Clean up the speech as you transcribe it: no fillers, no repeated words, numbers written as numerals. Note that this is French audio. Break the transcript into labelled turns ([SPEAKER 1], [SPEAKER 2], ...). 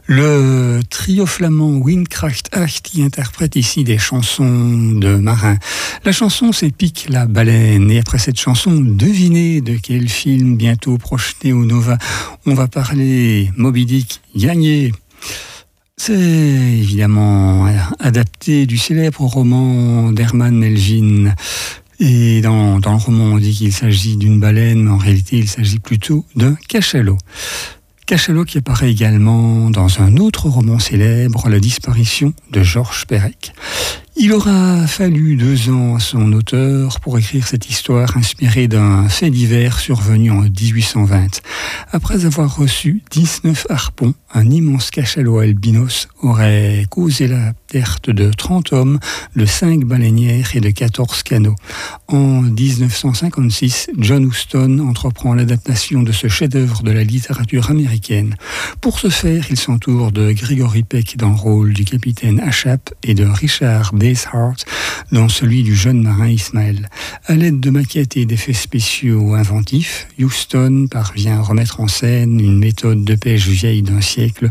[SPEAKER 1] Le trio flamand Windkracht 8 qui interprète ici des chansons de marins. La chanson c'est Pic la baleine, et après cette chanson, devinez de quel film bientôt projeté au Nova on va parler. Moby Dick, gagné. C'est évidemment adapté du célèbre roman d'Herman Melville. Et dans le roman, on dit qu'il s'agit d'une baleine, mais en réalité, il s'agit plutôt d'un cachalot. Cachalot qui apparaît également dans un autre roman célèbre, La disparition de Georges Perec. Il aura fallu 2 ans à son auteur pour écrire cette histoire inspirée d'un fait divers survenu en 1820. Après avoir reçu 19 harpons, un immense cachalot albinos aurait causé la perte de 30 hommes, de 5 baleinières et de 14 canots. En 1956, John Huston entreprend l'adaptation de ce chef-d'œuvre de la littérature américaine. Pour ce faire, il s'entoure de Gregory Peck dans le rôle du capitaine Achap et de Richard Hart dans celui du jeune marin Ismaël. À l'aide de maquettes et d'effets spéciaux inventifs, Huston parvient à remettre en scène une méthode de pêche vieille d'un siècle